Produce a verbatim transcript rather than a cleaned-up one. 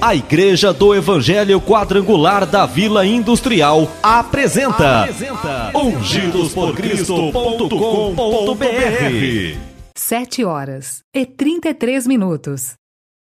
A Igreja do Evangelho Quadrangular da Vila Industrial apresenta, apresenta ungidos por cristo ponto com ponto br. Sete horas e trinta e três minutos.